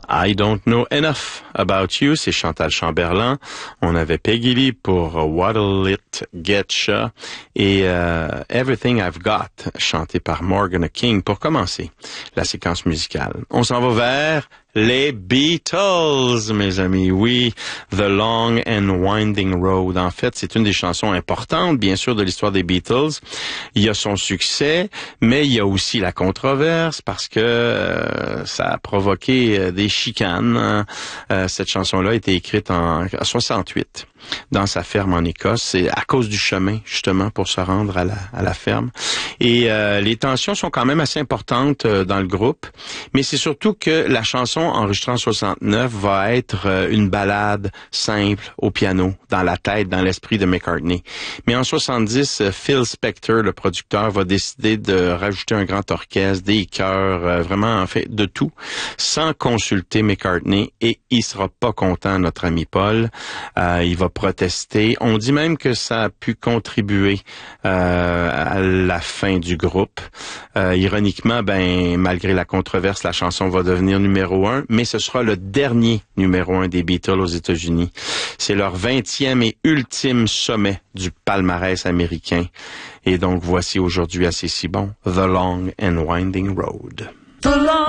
I Don't Know Enough About You, c'est Chantal Chamberlain. On avait Peggy Lee pour What'll It Getcha et Everything I've Got, chanté par Morgan King pour commencer la séquence musicale. On s'en va vers les Beatles, mes amis. Oui, The Long and Winding Road. En fait, c'est une des chansons importantes, bien sûr, de l'histoire des Beatles. Il y a son succès, mais il y a aussi la controverse parce que ça a provoqué des chicanes. Cette chanson-là a été écrite en 68 dans sa ferme en Écosse. C'est à cause du chemin, justement, pour se rendre à la ferme. Et les tensions sont quand même assez importantes dans le groupe, mais c'est surtout que la chanson enregistrée en 69 va être une ballade simple au piano, dans la tête, dans l'esprit de McCartney. Mais en 70, Phil Spector, le producteur, va décider de rajouter un grand orchestre, des chœurs, vraiment, en fait, de tout, sans consulter McCartney, et il sera pas content, notre ami Paul. Il va protester. On dit même que ça a pu contribuer à la fin du groupe. Ironiquement, malgré la controverse, la chanson va devenir numéro 1, mais ce sera le dernier numéro 1 des Beatles aux États-Unis. C'est leur 20e et ultime sommet du palmarès américain. Et donc, voici aujourd'hui assez si bon, The Long and Winding Road.